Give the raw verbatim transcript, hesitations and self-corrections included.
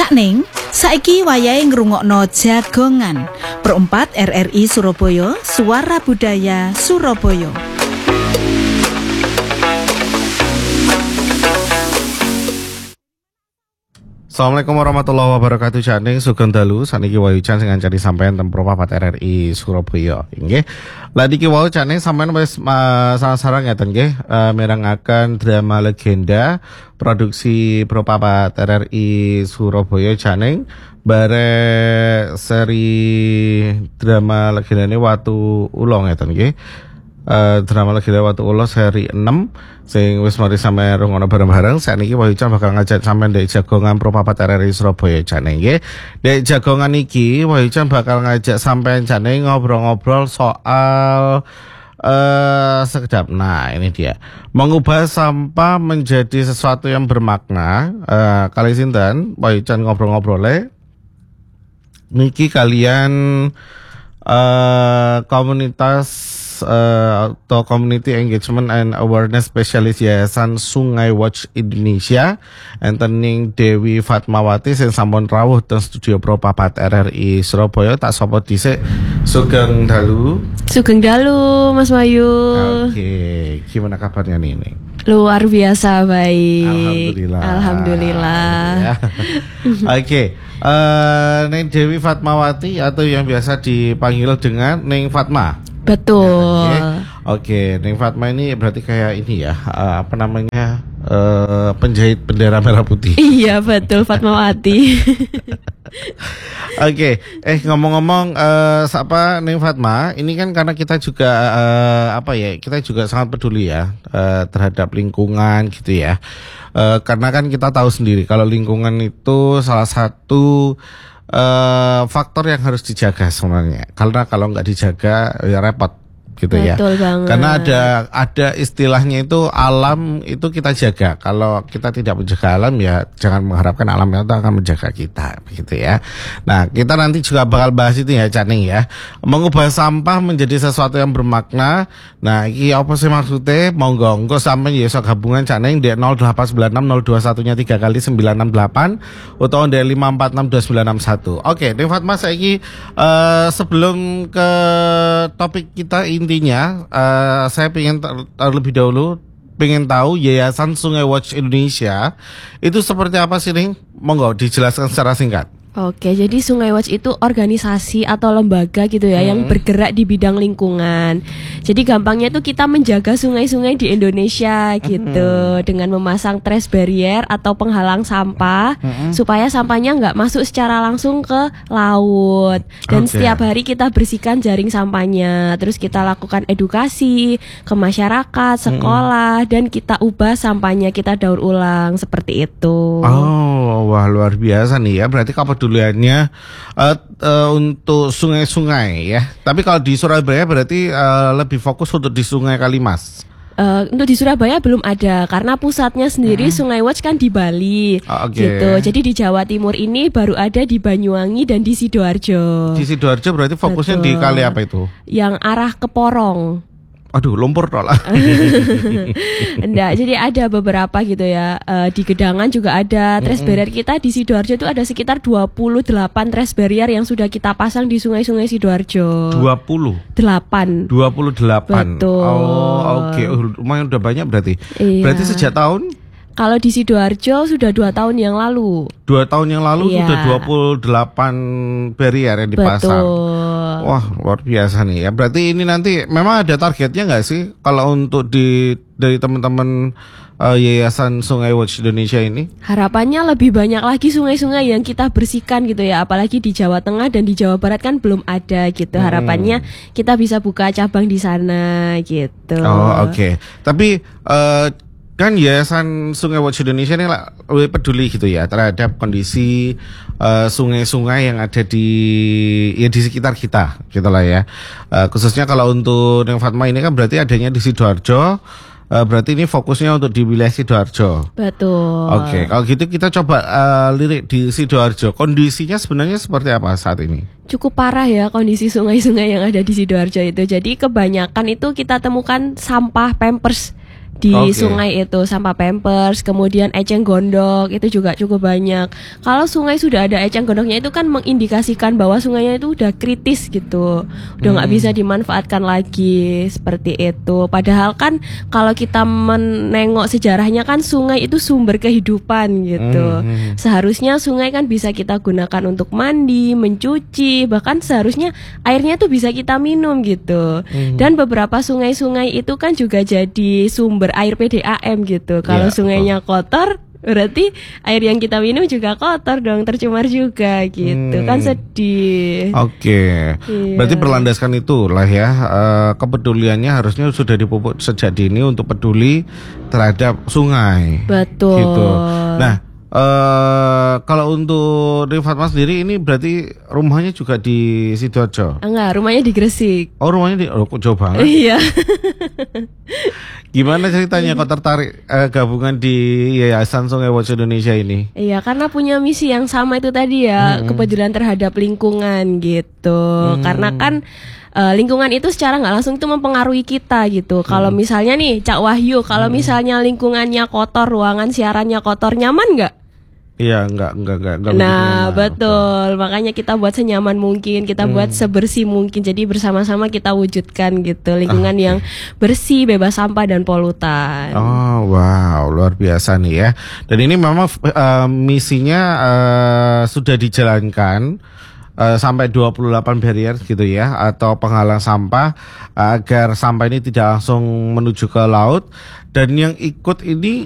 Cak Ning, saiki wayahe ngrungokno Jagongan. Perempat R R I Surabaya, Suara Budaya Surabaya. Assalamualaikum warahmatullahi wabarakatuh. Cak Ning sugeng dalu saniki wayujan sing ngancani sampeyan ten Propapat R R I Surabaya. Nggih. Lah niki wau Cak Ning sampeyan wis uh, sareng-sareng ngeten nggih uh, mirengaken drama legenda produksi Propapat R R I Surabaya Cak Ning bare seri drama legendane Watu Ula ngeten nggih. Uh, drama legenda Watu Ula seri enam sing wis mari sampe rungono bareng-bareng. Sakniki Wahyucan bakal ngajak sampean ndek Jagongan Propapat R R I Surabaya Cak Ning nggih. Ndek Jagongan iki Wahyucan bakal ngajak sampean Cak Ning ngobrol-ngobrol soal uh, sekedap. Nah, ini dia. Mengubah sampah menjadi sesuatu yang bermakna. Uh, kali sinten Wahyucan ngobrol-ngobrole niki kalian uh, komunitas Uh, atau Community Engagement and Awareness Specialist Yayasan Sungai Watch Indonesia entening Dewi Fatmawati sing sampun rawuh teng studio Propapat R R I Surabaya. Tak sapa dhisik sugeng dalu. Sugeng dalu Mas Wayu. Oke, gimana kabarnya nih? Ning? Luar biasa baik. Alhamdulillah. Alhamdulillah. Oke, okay. uh, Neng Dewi Fatmawati atau yang biasa dipanggil dengan Neng Fatma. Betul. Ya, Oke, Neng Fatma ini berarti kayak ini ya, uh, apa namanya, uh, penjahit bendera merah putih. Iya betul, Fatmawati. Oke, eh ngomong-ngomong, uh, apa Neng Fatma, ini kan karena kita juga uh, apa ya, kita juga sangat peduli ya uh, terhadap lingkungan gitu ya. Uh, karena kan kita tahu sendiri kalau lingkungan itu salah satu Uh, faktor yang harus dijaga sebenarnya. Karena kalau nggak dijaga ya repot gitu. Betul ya. banget. Karena ada ada istilahnya itu alam itu kita jaga. Kalau kita tidak menjaga alam ya jangan mengharapkan alam itu akan menjaga kita, begitu ya. Nah, kita nanti juga bakal bahas itu ya Cak Ning ya. Mengubah sampah menjadi sesuatu yang bermakna. Nah, iki apa sih maksudnya? Monggo engko sampeyan ya iso gabungan Cak Ning di nol delapan sembilan enam nol dua satu nya tiga kali sembilan enam delapan utawa di lima empat enam dua sembilan enam satu. Oke, Neng Fatma saiki uh, sebelum ke topik kita ini intinya, uh, saya ingin ter- terlebih dahulu pengen tahu Yayasan Sungai Watch Indonesia itu seperti apa sih, Ning? Monggo dijelaskan secara singkat. Oke, jadi Sungai Watch itu organisasi atau lembaga gitu ya, hmm. yang bergerak di bidang lingkungan. Jadi gampangnya itu kita menjaga sungai-sungai di Indonesia gitu, hmm. dengan memasang trash barrier atau penghalang sampah, hmm. supaya sampahnya nggak masuk secara langsung ke laut. Dan okay. setiap hari kita bersihkan jaring sampahnya, terus kita lakukan edukasi ke masyarakat, sekolah, hmm. dan kita ubah sampahnya, kita daur ulang seperti itu. Oh, wah luar biasa nih ya. Berarti kapan duluannya uh, uh, untuk sungai-sungai ya. Tapi kalau di Surabaya berarti uh, lebih fokus untuk di Sungai Kalimas. Uh, untuk di Surabaya belum ada karena pusatnya sendiri hmm. Sungai Watch kan di Bali, oh, okay. gitu. Jadi di Jawa Timur ini baru ada di Banyuwangi dan di Sidoarjo. Di Sidoarjo berarti fokusnya betul. Di kali apa itu? Yang arah ke Porong. Aduh, lumpur tolak. Enggak, jadi ada beberapa gitu ya. Uh, di Gedangan juga ada trash barrier kita di Sidoarjo itu ada sekitar dua puluh delapan trash barrier yang sudah kita pasang di sungai-sungai Sidoarjo. dua puluh delapan dua puluh delapan. Betul. Oh, oke. Okay. Oh, lumayan udah banyak berarti. Iya. Berarti sejak tahun? Kalau di Sidoarjo sudah dua tahun yang lalu. Dua tahun yang lalu iya. sudah dua puluh delapan barrier yang dipasang. Betul. Wah, luar biasa nih ya. Berarti ini nanti memang ada targetnya nggak sih kalau untuk di dari teman-teman uh, Yayasan Sungai Watch Indonesia ini? Harapannya lebih banyak lagi sungai-sungai yang kita bersihkan gitu ya. Apalagi di Jawa Tengah dan di Jawa Barat kan belum ada gitu. Hmm. Harapannya kita bisa buka cabang di sana gitu. Oh, oke. Okay. Tapi uh, kan Yayasan Sungai Watch Indonesia ini lebih peduli gitu ya terhadap kondisi uh, sungai-sungai yang ada di ya di sekitar kita gitu lah ya. Uh, khususnya kalau untuk Neng Fatma ini kan berarti adanya di Sidoarjo. Uh, berarti ini fokusnya untuk di wilayah Sidoarjo. Betul. Oke, okay, kalau gitu kita coba uh, lirik di Sidoarjo. Kondisinya sebenarnya seperti apa saat ini? Cukup parah ya kondisi sungai-sungai yang ada di Sidoarjo itu. Jadi kebanyakan itu kita temukan sampah Pampers di Oke. sungai itu, sampah pampers, kemudian eceng gondok itu juga cukup banyak. Kalau sungai sudah ada eceng gondoknya itu kan mengindikasikan bahwa sungainya itu udah kritis gitu, udah nggak Hmm. bisa dimanfaatkan lagi seperti itu. Padahal kan kalau kita menengok sejarahnya kan sungai itu sumber kehidupan gitu. Hmm. Seharusnya sungai kan bisa kita gunakan untuk mandi, mencuci, bahkan seharusnya airnya tuh bisa kita minum gitu. Hmm. Dan beberapa sungai-sungai itu kan juga jadi sumber air P D A M gitu. Kalau Iya, sungainya kotor, berarti air yang kita minum juga kotor dong, tercemar juga gitu. Hmm. Kan sedih. Oke, Iya. berarti berlandaskan itulah ya, eh, kepeduliannya harusnya sudah dipupuk sejak dini untuk peduli terhadap sungai. Betul. Gitu. Nah, eh kalau untuk Rifatma sendiri ini berarti rumahnya juga di Sidoarjo. Enggak, rumahnya di Gresik. Oh, rumahnya di, oh, kok jauh banget. Iya. Gimana ceritanya kok tertarik eh, gabungan di Yayasan Sungai Watch Indonesia ini? Iya, karena punya misi yang sama itu tadi ya, kepedulian terhadap lingkungan gitu. Karena kan eh, lingkungan itu secara nggak langsung itu mempengaruhi kita gitu. Kalau misalnya nih, Cak Wahyu, kalau misalnya lingkungannya kotor, ruangan siarannya kotor, nyaman nggak? Iya, enggak, enggak, enggak, enggak begitu Nah, nyaman. betul. Makanya kita buat senyaman mungkin, kita buat sebersih mungkin. Jadi bersama-sama kita wujudkan gitu lingkungan Oke. yang bersih, bebas sampah dan polutan. Oh, wow, luar biasa nih ya. Dan ini memang eh, misinya eh, sudah dijalankan eh, sampai dua puluh delapan barrier gitu ya, atau penghalang sampah agar sampah ini tidak langsung menuju ke laut. Dan yang ikut ini